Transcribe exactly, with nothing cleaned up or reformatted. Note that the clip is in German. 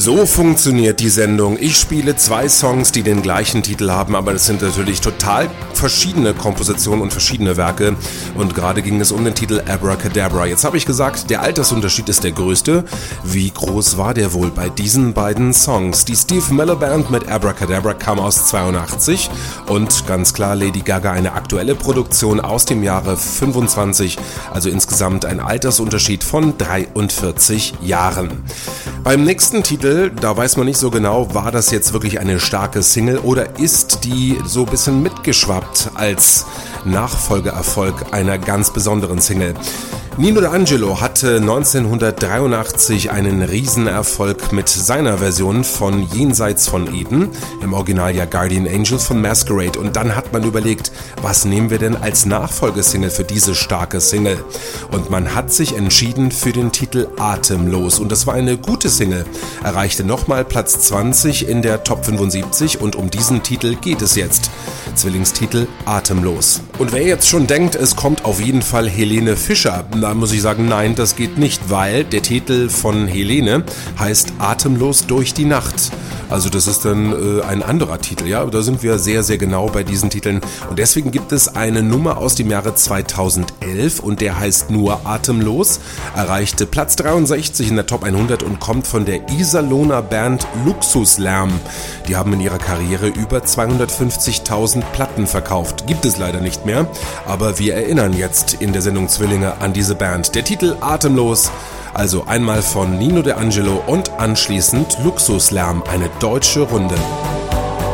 So funktioniert die Sendung. Ich spiele zwei Songs, die den gleichen Titel haben, aber das sind natürlich total verschiedene Kompositionen und verschiedene Werke. Und gerade ging es um den Titel Abracadabra. Jetzt habe ich gesagt, der Altersunterschied ist der größte. Wie groß war der wohl bei diesen beiden Songs? Die Steve Miller Band mit Abracadabra kam aus zweiundachtzig und ganz klar Lady Gaga eine aktuelle Produktion aus dem Jahre fünfundzwanzig, also insgesamt ein Altersunterschied von dreiundvierzig Jahren. Beim nächsten Titel, da weiß man nicht so genau, war das jetzt wirklich eine starke Single oder ist die so ein bisschen mitgeschwappt als Nachfolgeerfolg einer ganz besonderen Single. Nino D'Angelo hatte neunzehnhundertdreiundachtzig einen Riesenerfolg mit seiner Version von Jenseits von Eden, im Original ja Guardian Angel von Masquerade, und dann hat man überlegt, was nehmen wir denn als Nachfolgesingle für diese starke Single? Und man hat sich entschieden für den Titel Atemlos, und das war eine gute Single, erreichte nochmal Platz zwanzig in der Top fünfundsiebzig und um diesen Titel geht es jetzt. Zwillingstitel Atemlos. Und wer jetzt schon denkt, es kommt auf jeden Fall Helene Fischer, da muss ich sagen, nein, das geht nicht, weil der Titel von Helene heißt Atemlos durch die Nacht. Also das ist dann äh, ein anderer Titel, ja, da sind wir sehr, sehr genau bei diesen Titeln. Und deswegen gibt es eine Nummer aus dem Jahre zweitausendelf und der heißt nur Atemlos, erreichte Platz dreiundsechzig in der Top hundert und kommt von der Iserlohner Band Luxuslärm. Die haben in ihrer Karriere über zweihundertfünfzigtausend Platten verkauft. Gibt es leider nicht mehr, aber wir erinnern jetzt in der Sendung Zwillinge an diese Band. Der Titel Atemlos, also einmal von Nino D'Angelo und anschließend Luxuslärm, eine deutsche Runde.